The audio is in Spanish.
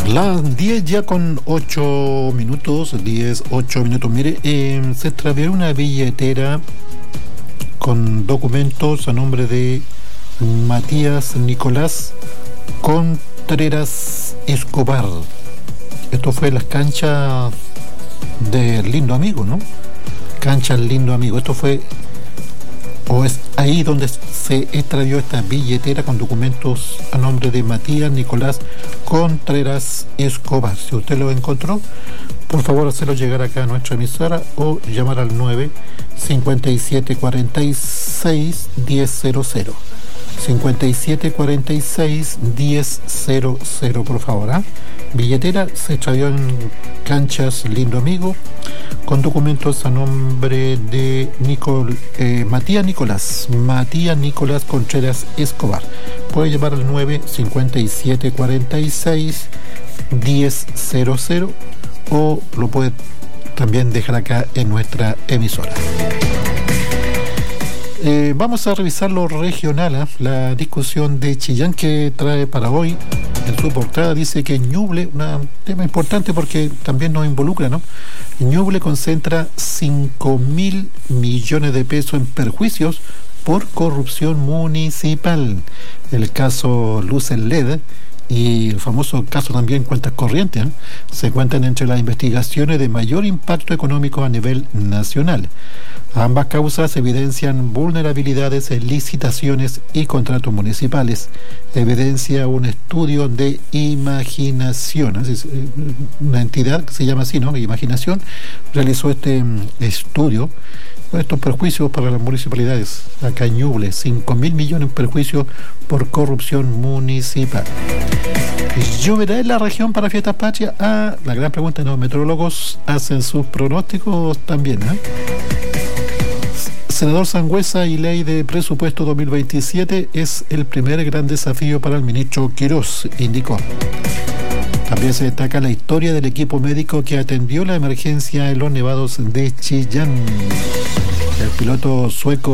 Las 10 ya con 8 minutos, 10, 8 minutos. Mire, se extravió una billetera con documentos a nombre de Matías Nicolás Contreras Escobar. Esto fue en las canchas del Lindo Amigo, ¿no? Canchas Lindo Amigo. Esto fue, o es ahí donde se extravió esta billetera con documentos a nombre de Matías Nicolás Contreras Escobar. Si usted lo encontró, por favor hacerlo llegar acá a nuestra emisora o llamar al 957461000. 57461000, por favor, ¿eh? Billetera se extravió en canchas Lindo Amigo con documentos a nombre de Matías Nicolás Contreras Escobar. Puede llamar al 957461000 o lo puede también dejar acá en nuestra emisora. Vamos a revisar lo regional, la discusión de Chillán que trae para hoy. En su portada dice que Ñuble, un tema importante porque también nos involucra, ¿no? Ñuble concentra 5.000 millones de pesos en perjuicios por corrupción municipal. El caso Luces LED y el famoso caso también Cuentas Corrientes, se cuentan entre las investigaciones de mayor impacto económico a nivel nacional. Ambas causas evidencian vulnerabilidades en licitaciones y contratos municipales. Evidencia un estudio de Imaginación, una entidad que se llama así, ¿no? Imaginación realizó este estudio con estos perjuicios para las municipalidades. Acá en Ñuble, 5.000 millones en perjuicios por corrupción municipal. ¿Lloverá en la región para Fiestas Patrias? La gran pregunta, ¿no? Meteorólogos hacen sus pronósticos también, ¿eh? Senador Sangüesa y ley de presupuesto 2027 es el primer gran desafío para el ministro Quirós, indicó. También se destaca la historia del equipo médico que atendió la emergencia en los nevados de Chillán. El piloto sueco